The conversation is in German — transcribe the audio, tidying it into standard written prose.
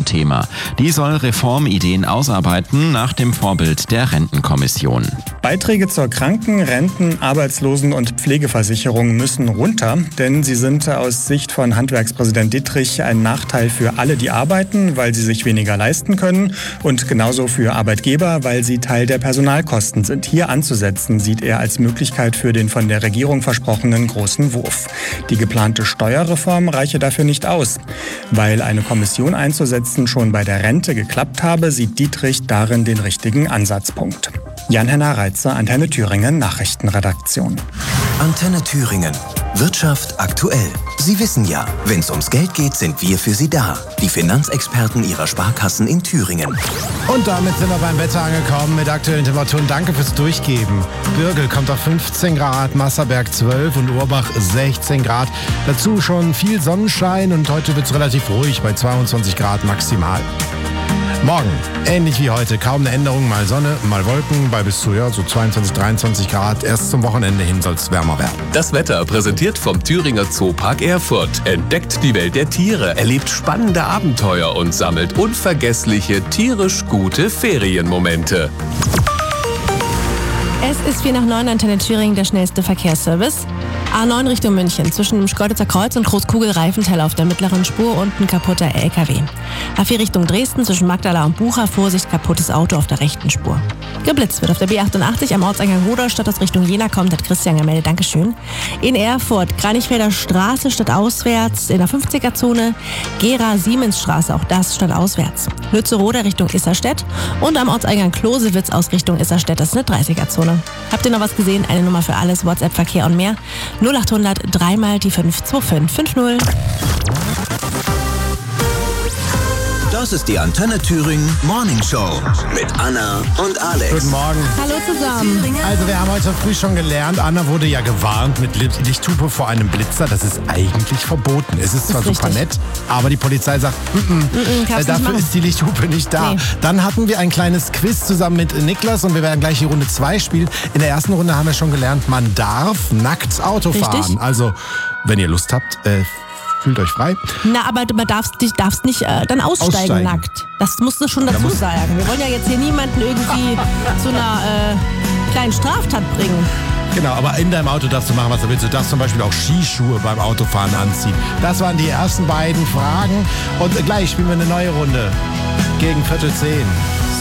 Thema. Die soll Reformideen ausarbeiten nach dem Vorbild der Rentenkommission. Beiträge zur Kranken-, Renten-, Arbeitslosen- und Pflegeversicherung müssen runter, denn sie sind aus Sicht von Handwerkspräsident Dittrich ein Nachteil für alle, die arbeiten, weil sie sich weniger leisten können, und genauso für Arbeitgeber, weil sie Teil der Personalkosten sind. Hier anzusetzen, sieht er als Möglichkeit für den von der Regierung versprochenen großen Wurf. Die geplante Steuerreform reiche dafür nicht aus. Weil eine Kommission einzusetzen schon bei der Rente geklappt habe, sieht Dittrich darin den richtigen Ansatzpunkt. Jan-Henner Reitzer, Antenne Thüringen, Nachrichtenredaktion. Antenne Thüringen. Wirtschaft aktuell. Sie wissen ja, wenn es ums Geld geht, sind wir für Sie da. Die Finanzexperten Ihrer Sparkassen in Thüringen. Und damit sind wir beim Wetter angekommen mit aktuellen Temperaturen. Danke fürs Durchgeben. Bürgel kommt auf 15 Grad, Masserberg 12 und Urbach 16 Grad. Dazu schon viel Sonnenschein und heute wird es relativ ruhig bei 22 Grad maximal. Morgen, ähnlich wie heute, kaum eine Änderung, mal Sonne, mal Wolken, bei bis zu so 22, 23 Grad. Erst zum Wochenende hin soll es wärmer werden. Das Wetter präsentiert vom Thüringer Zoopark Erfurt. Entdeckt die Welt der Tiere, erlebt spannende Abenteuer und sammelt unvergessliche, tierisch gute Ferienmomente. Es ist 8:04 Antenne Thüringen, der schnellste Verkehrsservice. A9 Richtung München, zwischen dem Schkeuditzer Kreuz und Großkugel-Reifenteil auf der mittleren Spur und ein kaputter LKW. A4 Richtung Dresden, zwischen Magdala und Bucha, Vorsicht, kaputtes Auto auf der rechten Spur. Geblitzt wird auf der B88 am Ortseingang Rudolstadt aus Richtung Jena kommt, hat Christian gemeldet, Dankeschön. In Erfurt, Kranichfelder Straße stadtauswärts in der 50er-Zone, Gera-Siemensstraße, auch das stadtauswärts. Lützeroda Richtung Isserstedt und am Ortseingang Klosewitz aus Richtung Isserstedt, das ist eine 30er-Zone. Habt ihr noch was gesehen? Eine Nummer für alles, WhatsApp, Verkehr und mehr. 0800 3 mal die 52550. Das ist die Antenne Thüringen Morning Show mit Anna und Alex. Guten Morgen. Hallo zusammen. Also wir haben heute früh schon gelernt, Anna wurde ja gewarnt mit Lichthupe vor einem Blitzer. Das ist eigentlich verboten. Es ist zwar super nett, aber die Polizei sagt, dafür ist die Lichthupe nicht da. Nee. Dann hatten wir ein kleines Quiz zusammen mit Niklas und wir werden gleich die Runde 2 spielen. In der ersten Runde haben wir schon gelernt, man darf nackt Auto fahren. Also, wenn ihr Lust habt, fühlt euch frei. Na, aber du darfst nicht dann aussteigen nackt. Das musst du schon dazu sagen. Wir wollen ja jetzt hier niemanden irgendwie zu einer kleinen Straftat bringen. Genau, aber in deinem Auto darfst du machen, was du willst. Du darfst zum Beispiel auch Skischuhe beim Autofahren anziehen. Das waren die ersten beiden Fragen. Und gleich spielen wir eine neue Runde gegen 9:45.